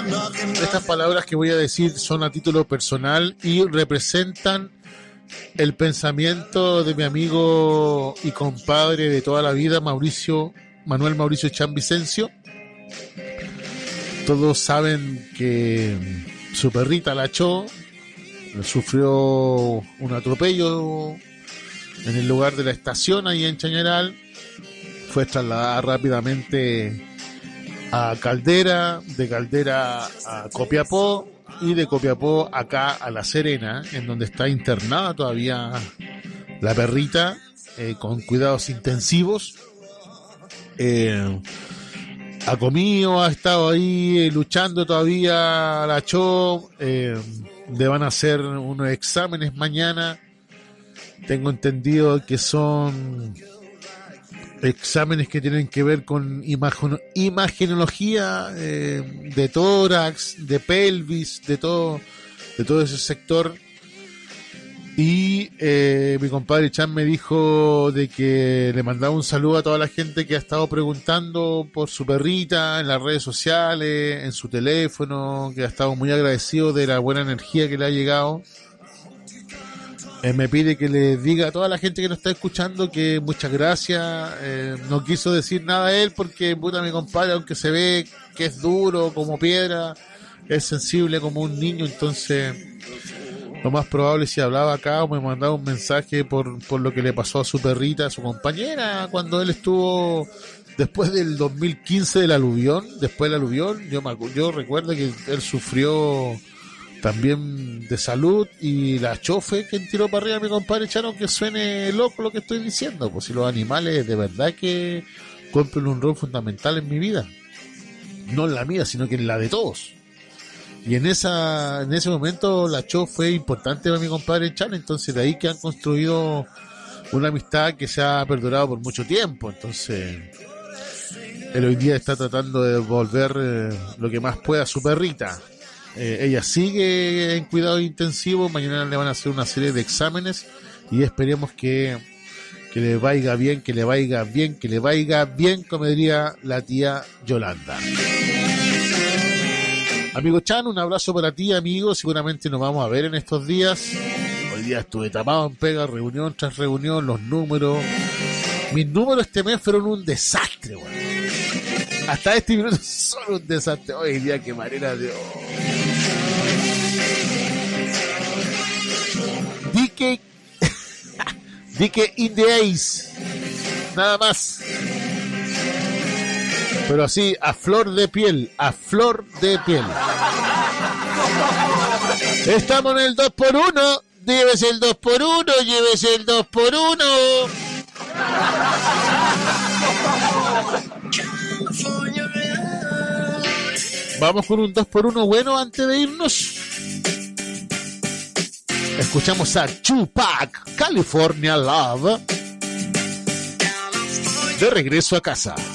Estas palabras que voy a decir son a título personal y representan el pensamiento de mi amigo y compadre de toda la vida, Manuel Mauricio Chan Vicencio. Todos saben que su perrita, la Cho, sufrió un atropello en el lugar de la estación ahí en Chañaral. Fue trasladada rápidamente a Caldera, de Caldera a Copiapó y de Copiapó acá a La Serena, en donde está internada todavía la perrita, con cuidados intensivos. Ha comido, ha estado ahí luchando todavía la Cho. Le van a hacer unos exámenes mañana. Tengo entendido que son exámenes que tienen que ver con imagenología de tórax, de pelvis, de todo ese sector. Y mi compadre Chan me dijo de que le mandaba un saludo a toda la gente que ha estado preguntando por su perrita en las redes sociales, en su teléfono, que ha estado muy agradecido de la buena energía que le ha llegado. Me pide que le diga a toda la gente que nos está escuchando que muchas gracias. No quiso decir nada a él porque, puta, mi compadre, aunque se ve que es duro como piedra, es sensible como un niño. Entonces, lo más probable, si hablaba acá o me mandaba un mensaje por lo que le pasó a su perrita, a su compañera, cuando él estuvo después del 2015 del aluvión, yo recuerdo que él sufrió también de salud, y la chofe quien tiró para arriba a mi compadre Chano, que suene loco lo que estoy diciendo, pues si los animales de verdad que cumplen un rol fundamental en mi vida, no en la mía, sino que en la de todos. Y en ese momento la Cho fue importante para mi compadre Chano, entonces de ahí que han construido una amistad que se ha perdurado por mucho tiempo. Entonces él hoy día está tratando de devolver lo que más pueda a su perrita. Ella sigue en cuidados intensivos. Mañana le van a hacer una serie de exámenes y esperemos que le vaya bien, como diría la tía Yolanda. Amigo Chan, un abrazo para ti, amigo. Seguramente nos vamos a ver en estos días. Hoy día estuve tapado en pega, reunión tras reunión, los números. Mis números este mes fueron un desastre, güey. Hasta este minuto son un desastre. Hoy día, qué manera de... Dique in the ace. Nada más. Pero así, a flor de piel. Estamos en el 2x1. Llévese el 2x1. Vamos con un 2x1 bueno antes de irnos. Escuchamos a Tupac, California Love. De regreso a casa.